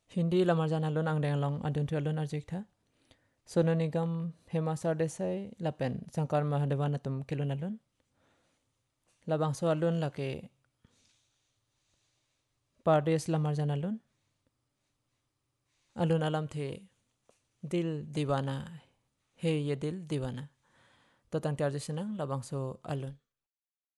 Hindi lamar jana lun ang deng long adun tu alun arjik tha. Sonu Nigam, Hema Sardesai, Lapen, Sankar Mahadevan atum kilun alun. Labang so alun lake Pardes lamar jana alun alam the Dil Divana, Hey Ye Dil Divana. Totang tiarjo sinang labang so alun.